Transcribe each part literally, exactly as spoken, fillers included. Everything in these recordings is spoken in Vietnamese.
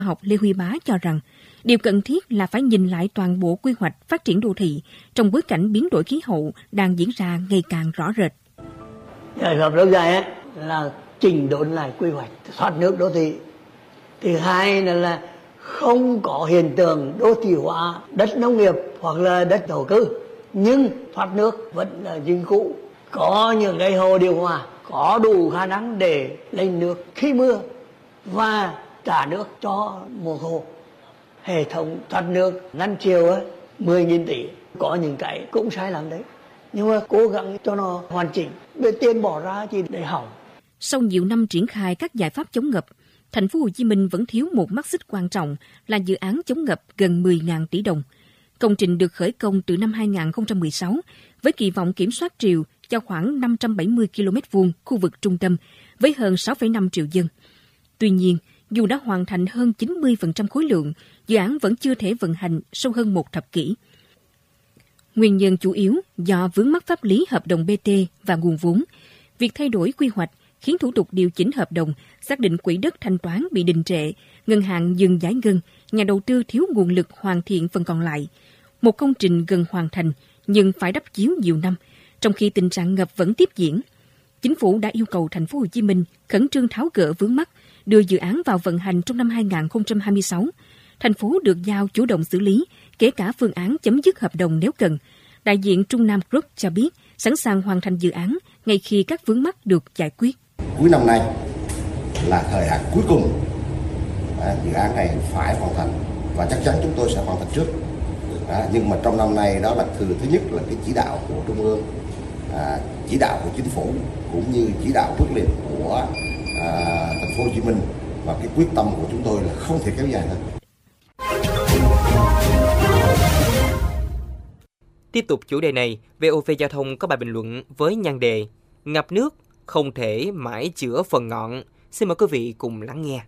học Lê Huy Bá cho rằng, điều cần thiết là phải nhìn lại toàn bộ quy hoạch phát triển đô thị trong bối cảnh biến đổi khí hậu đang diễn ra ngày càng rõ rệt. Giải pháp lâu dài ấy, là chỉnh đốn lại quy hoạch thoát nước đô thị. Thứ hai là, là không có hiện tượng đô thị hóa đất nông nghiệp hoặc là đất thổ cư, nhưng thoát nước vẫn là dính cũ. Có những cái hồ điều hòa có đủ khả năng để lấy nước khi mưa và trả nước cho mùa khô. Hệ thống thoát nước ngăn chiều ấy, mười nghìn tỷ, có những cái cũng sai lầm đấy. Nhưng mà cố gắng cho nó hoàn chỉnh, để tiền bỏ ra chỉ để hỏng. Sau nhiều năm triển khai các giải pháp chống ngập, Thành phố Hồ Chí Minh vẫn thiếu một mắt xích quan trọng là dự án chống ngập gần mười nghìn tỷ đồng. Công trình được khởi công từ năm hai không một sáu với kỳ vọng kiểm soát triều cho khoảng năm trăm bảy mươi ki lô mét vuông khu vực trung tâm với hơn sáu phẩy năm triệu dân. Tuy nhiên, dù đã hoàn thành hơn chín mươi phần trăm khối lượng, dự án vẫn chưa thể vận hành sau hơn một thập kỷ. Nguyên nhân chủ yếu do vướng mắc pháp lý hợp đồng bê tê và nguồn vốn. Việc thay đổi quy hoạch khiến thủ tục điều chỉnh hợp đồng, xác định quỹ đất thanh toán bị đình trệ, ngân hàng dừng giải ngân, nhà đầu tư thiếu nguồn lực hoàn thiện phần còn lại. Một công trình gần hoàn thành nhưng phải đắp chiếu nhiều năm, trong khi tình trạng ngập vẫn tiếp diễn. Chính phủ đã yêu cầu Thành phố Hồ Chí Minh khẩn trương tháo gỡ vướng mắc, đưa dự án vào vận hành trong năm hai không hai sáu. Thành phố được giao chủ động xử lý, kể cả phương án chấm dứt hợp đồng nếu cần. Đại diện Trung Nam Group cho biết sẵn sàng hoàn thành dự án ngay khi các vướng mắc được giải quyết. Cuối năm nay là thời hạn cuối cùng, à, dự án này phải hoàn thành và chắc chắn chúng tôi sẽ hoàn thành trước. À, nhưng mà trong năm nay đó là thứ, thứ nhất là cái chỉ đạo của Trung ương, à, chỉ đạo của Chính phủ cũng như chỉ đạo quyết liệt của à, Thành phố Hồ Chí Minh, và cái quyết tâm của chúng tôi là không thể kéo dài hơn. Tiếp tục chủ đề này, vê o vê Giao thông có bài bình luận với nhan đề ngập nước không thể mãi chữa phần ngọn. Xin mời quý vị cùng lắng nghe.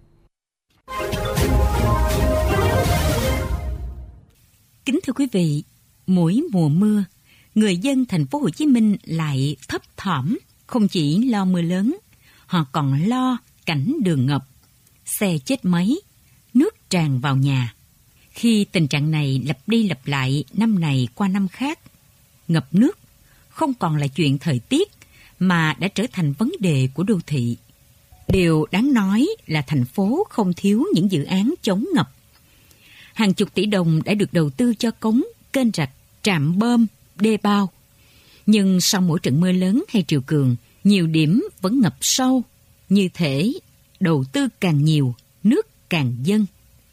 Kính thưa quý vị, mỗi mùa mưa, người dân Thành phố Hồ Chí Minh lại thấp thỏm, không chỉ lo mưa lớn, họ còn lo cảnh đường ngập, xe chết máy, nước tràn vào nhà. Khi tình trạng này lặp đi lặp lại năm này qua năm khác, ngập nước không còn là chuyện thời tiết mà đã trở thành vấn đề của đô thị. Điều đáng nói là thành phố không thiếu những dự án chống ngập. Hàng chục tỷ đồng đã được đầu tư cho cống, kênh rạch, trạm bơm, đê bao. Nhưng sau mỗi trận mưa lớn hay triều cường, nhiều điểm vẫn ngập sâu. Như thể đầu tư càng nhiều, nước càng dâng.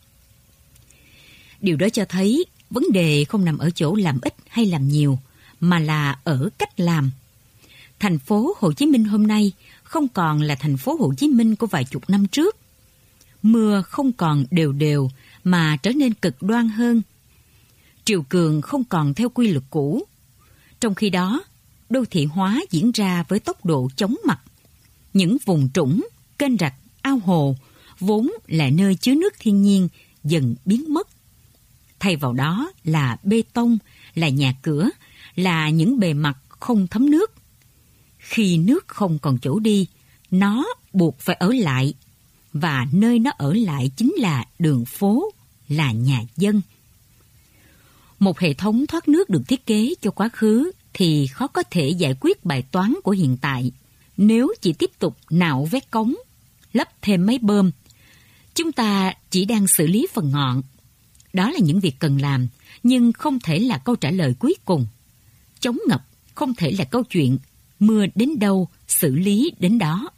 Điều đó cho thấy vấn đề không nằm ở chỗ làm ít hay làm nhiều, mà là ở cách làm. Thành phố Hồ Chí Minh hôm nay không còn là thành phố Hồ Chí Minh của vài chục năm trước. Mưa không còn đều đều mà trở nên cực đoan hơn. Triều cường không còn theo quy luật cũ. Trong khi đó, đô thị hóa diễn ra với tốc độ chóng mặt. Những vùng trũng, kênh rạch, ao hồ vốn là nơi chứa nước thiên nhiên dần biến mất. Thay vào đó là bê tông, là nhà cửa, là những bề mặt không thấm nước. Khi nước không còn chỗ đi, nó buộc phải ở lại. Và nơi nó ở lại chính là đường phố, là nhà dân. Một hệ thống thoát nước được thiết kế cho quá khứ thì khó có thể giải quyết bài toán của hiện tại. Nếu chỉ tiếp tục nạo vét cống, lấp thêm máy bơm, chúng ta chỉ đang xử lý phần ngọn. Đó là những việc cần làm, nhưng không thể là câu trả lời cuối cùng. Chống ngập không thể là câu chuyện mưa đến đâu, xử lý đến đó.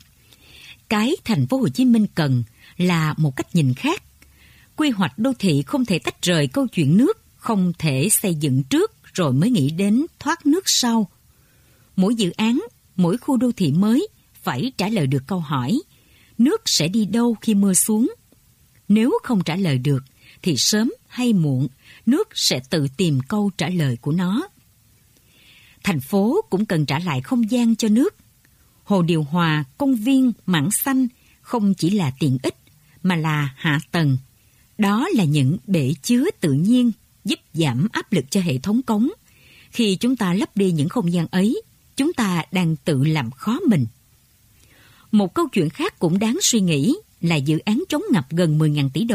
Cái Thành phố Hồ Chí Minh cần là một cách nhìn khác. Quy hoạch đô thị không thể tách rời câu chuyện nước, không thể xây dựng trước rồi mới nghĩ đến thoát nước sau. Mỗi dự án, mỗi khu đô thị mới phải trả lời được câu hỏi, nước sẽ đi đâu khi mưa xuống? Nếu không trả lời được, thì sớm hay muộn, nước sẽ tự tìm câu trả lời của nó. Thành phố cũng cần trả lại không gian cho nước. Hồ điều hòa, công viên, mảng xanh không chỉ là tiện ích, mà là hạ tầng. Đó là những bể chứa tự nhiên giúp giảm áp lực cho hệ thống cống. Khi chúng ta lấp đi những không gian ấy, chúng ta đang tự làm khó mình. Một câu chuyện khác cũng đáng suy nghĩ là dự án chống ngập gần mười nghìn tỷ đồng